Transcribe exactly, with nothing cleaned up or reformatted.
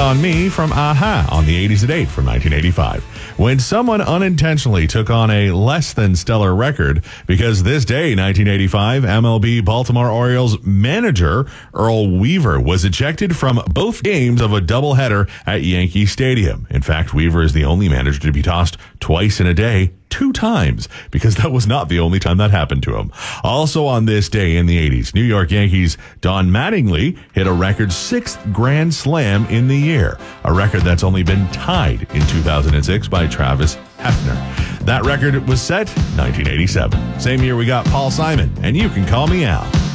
on Me from A-ha on the eighties at eight from nineteen eighty-five. When someone unintentionally took on a less than stellar record, because this day, nineteen eighty-five, M L B Baltimore Orioles manager Earl Weaver was ejected from both games of a doubleheader at Yankee Stadium. In fact, Weaver is the only manager to be tossed twice in a day, two times, because that was not the only time that happened to him. Also on this day in the eighties, New York Yankees Don Mattingly hit a record sixth grand slam in the year, a record that's only been tied in two thousand six by Travis Hefner. That record was set nineteen eighty-seven. Same year we got Paul Simon, and You Can Call Me Al.